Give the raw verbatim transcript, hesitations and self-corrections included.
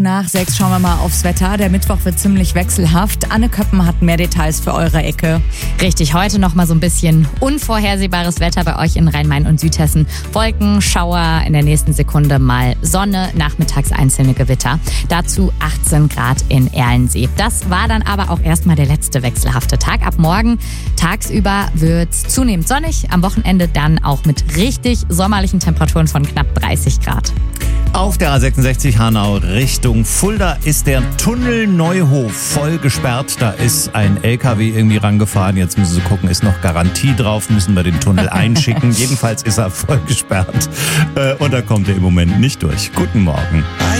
Nach sechs schauen wir mal aufs Wetter. Der Mittwoch wird ziemlich wechselhaft. Anne Köppen hat mehr Details für eure Ecke. Richtig, heute noch mal so ein bisschen unvorhersehbares Wetter bei euch in Rhein-Main und Südhessen. Wolken, Schauer, in der nächsten Sekunde mal Sonne, nachmittags einzelne Gewitter. Dazu achtzehn Grad in Erlensee. Das war dann aber auch erstmal der letzte wechselhafte Tag. Ab morgen tagsüber wird's zunehmend sonnig. Am Wochenende dann auch mit richtig sommerlichen Temperaturen von knapp dreißig Grad. Auf der A sechsundsechzig Hanau Richtung Fulda ist der Tunnel Neuhof voll gesperrt. Da ist ein L K W irgendwie rangefahren. Jetzt müssen sie gucken, ist noch Garantie drauf, müssen wir den Tunnel einschicken. Jedenfalls ist er voll gesperrt. Und da kommt er im Moment nicht durch. Guten Morgen.